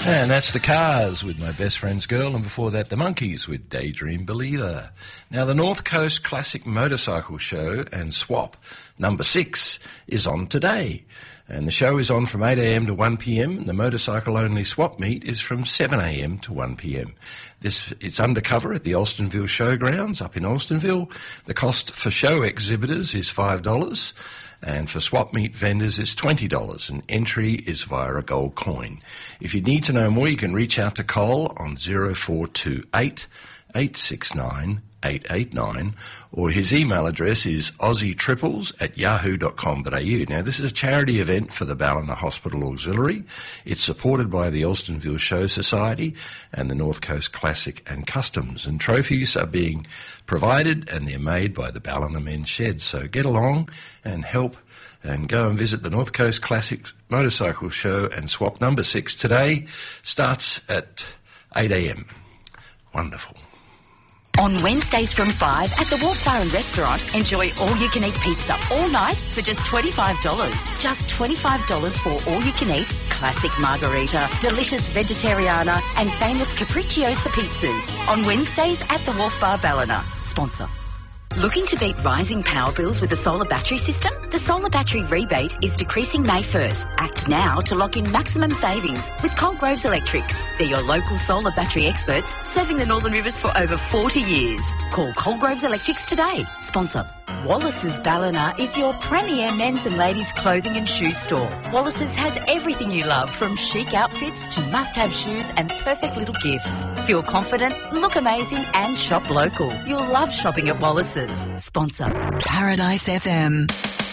And that's the Cars with My Best Friend's Girl, and before that the Monkees with Daydream Believer. Now the North Coast Classic Motorcycle Show and Swap number 6 is on today. And the show is on from 8 a.m. to 1 p.m. and the motorcycle-only swap meet is from 7 a.m. to 1 p.m. It's undercover at the Alstonville Showgrounds up in Alstonville. The cost for show exhibitors is $5 and for swap meet vendors is $20 and entry is via a gold coin. If you need to know more, you can reach out to Cole on 0428 869 889 or his email address is aussietriples@yahoo.com.au. Now this is a charity event for the Ballina Hospital Auxiliary. It's supported by the Alstonville Show Society and the North Coast Classic and Customs, and trophies are being provided and they're made by the Ballina Men's Shed. So get along and help and go and visit the North Coast Classic Motorcycle Show and Swap number 6 today. Starts at 8 a.m. Wonderful. On Wednesdays from 5 at the Wolf Bar and Restaurant, enjoy all-you-can-eat pizza all night for just $25. Just $25 for all-you-can-eat, classic margarita, delicious vegetariana and famous capricciosa pizzas. On Wednesdays at the Wolf Bar Ballina. Sponsor. Looking to beat rising power bills with the solar battery system? The solar battery rebate is decreasing May 1st. Act now to lock in maximum savings with Colgroves Electrics. They're your local solar battery experts serving the Northern Rivers for over 40 years. Call Colgroves Electrics today. Sponsor. Wallace's Ballina is your premier men's and ladies' clothing and shoe store. Wallace's has everything you love, from chic outfits to must-have shoes and perfect little gifts. Feel confident, look amazing and shop local. You'll love shopping at Wallace's. Sponsor. Paradise FM.